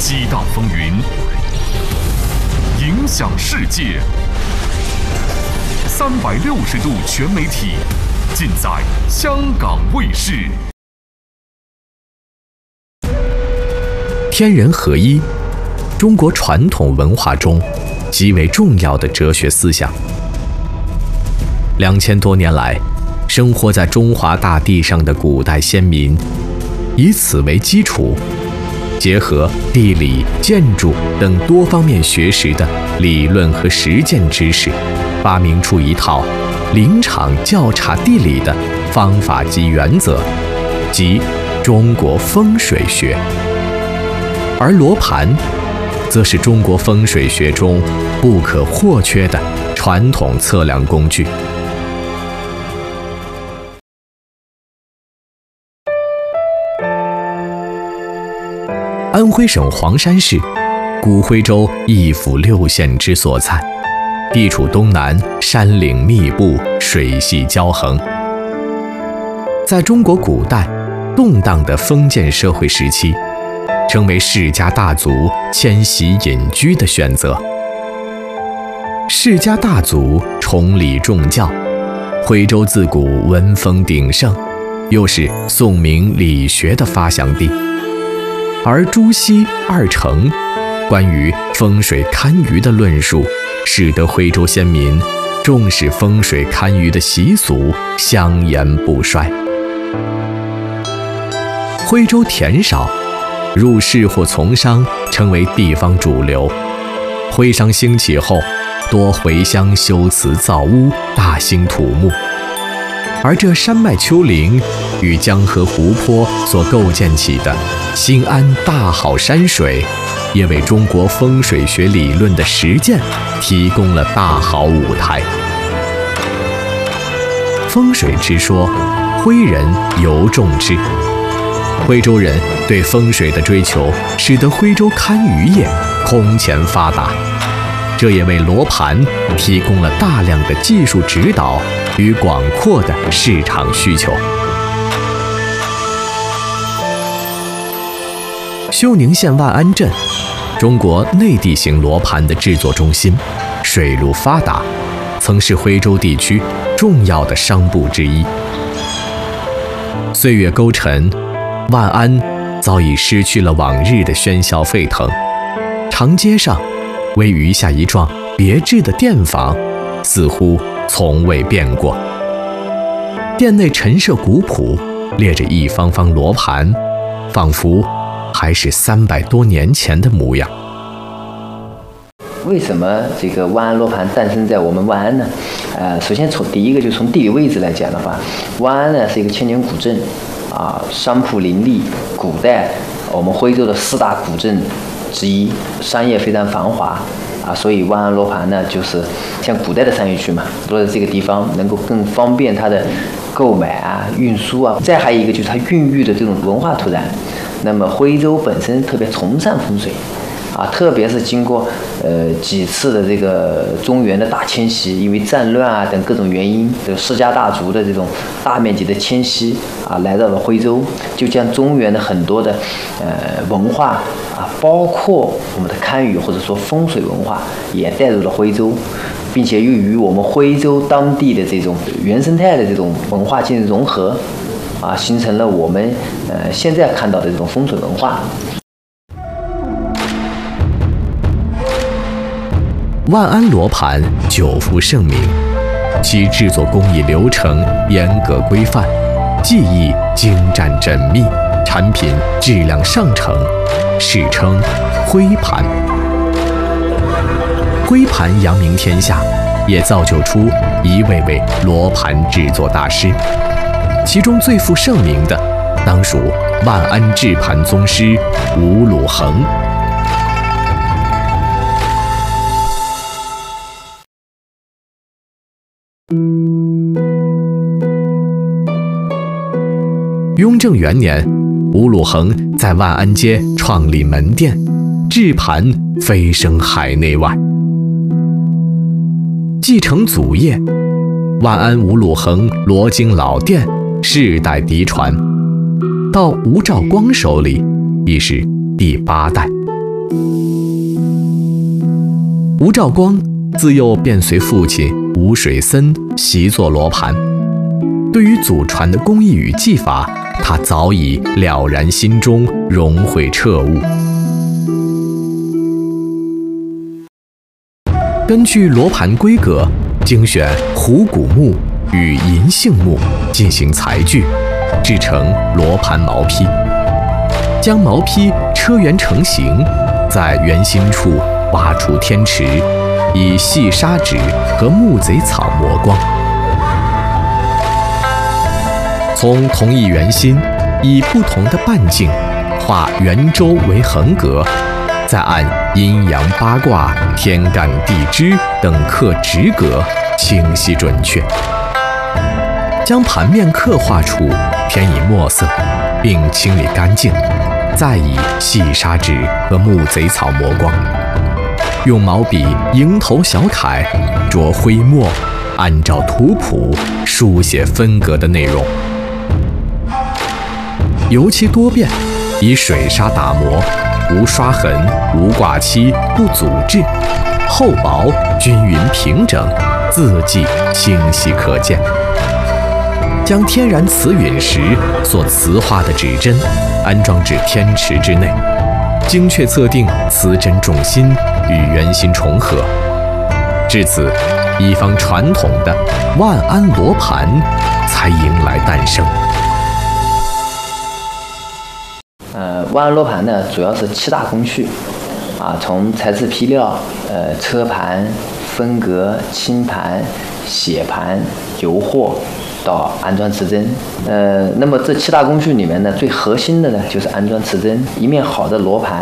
激荡风云，影响世界。360度全媒体，尽在香港卫视。 天人合一，中国传统文化中极为重要的哲学思想。2000多年来，生活在中华大地上的古代先民，以此为基础，结合地理、建筑等多方面学识的理论和实践知识，发明出一套临场校察地理的方法及原则，即中国风水学。而罗盘，则是中国风水学中不可或缺的传统测量工具。安徽省黄山市，古徽州1府6县之所在，地处东南，山岭密布，水系交横。在中国古代动荡的封建社会时期，成为世家大族迁徙隐居的选择。世家大族崇礼重教，徽州自古文风鼎盛，又是宋明理学的发祥地。而朱熹、二程关于风水堪舆的论述，使得徽州先民重视风水堪舆的习俗香烟不衰。徽州田少，入仕或从商成为地方主流。徽商兴起后，多回乡修祠造屋，大兴土木。而这山脉丘陵与江河湖泊所构建起的新安大好山水，也为中国风水学理论的实践提供了大好舞台。风水之说，徽人尤重之。徽州人对风水的追求，使得徽州堪舆业空前发达，这也为罗盘提供了大量的技术指导与广阔的市场需求。休宁县万安镇，中国内地型罗盘的制作中心，水路发达，曾是徽州地区重要的商埠之一。岁月勾陈，万安早已失去了往日的喧嚣沸腾，长街上唯余下一幢别致的店房，似乎从未变过。店内陈设古朴，列着一方方罗盘，仿佛还是300多年前的模样。 为什么这个万安罗盘诞生在我们万安呢？首先第一个就从地理位置来讲的话，万安呢是一个千年古镇，商铺林立，古代我们徽州的4大古镇之一，商业非常繁华所以万安罗盘呢就是像古代的商业区嘛，落在这个地方能够更方便它的购买运输再还有一个就是它孕育的这种文化土壤。那么徽州本身特别崇尚风水特别是经过几次的这个中原的大迁徙，因为战乱等各种原因，这个世家大族的这种大面积的迁徙来到了徽州，就将中原的很多的文化包括我们的堪舆或者说风水文化也带入了徽州，并且又与我们徽州当地的这种原生态的这种文化进行融合形成了我们现在看到的这种风水文化。 万安罗盘久负盛名，其制作工艺流程严格规范，技艺精湛缜密，产品质量上乘，世称徽盘。徽盘扬名天下，也造就出一位位罗盘制作大师，其中最负盛名的当属万安制盘宗师吴鲁衡。雍正元年，吴鲁衡在万安街创立门店，制盘飞升海内外。继承祖业，万安吴鲁衡罗经老店世代嫡传，到吴兆光手里已是第8代。 吴兆光自幼便随父亲吴水森习作罗盘，对于祖传的工艺与技法，他早已了然心中，融会彻悟。根据罗盘规格，精选虎骨木与银杏木进行裁锯，制成罗盘毛坯。将毛坯车圆成形，在圆心处挖出天池，以细砂纸和木贼草磨光。从同一圆心，以不同的半径画圆周为横格，再按阴阳八卦、天干地支等刻直格，清晰准确。将盘面刻画处填以墨色，并清理干净，再以细砂纸和木贼草磨光。用毛笔蝇头小楷着灰墨，按照图谱书写分格的内容。油漆多变，以水砂打磨，无刷痕，无挂漆，不阻滞，厚薄均匀平整，字迹清晰可见。将天然瓷陨石所瓷化的指针安装至天池之内，精确测定瓷针重心与圆心重合。至此，一方传统的万安罗盘才迎来诞生。 万安罗盘呢，主要是7大工序，从裁制坯料、车盘、分格、清盘、写盘、油货到安装瓷针。那么这7大工序里面呢，最核心的呢就是安装瓷针。一面好的罗盘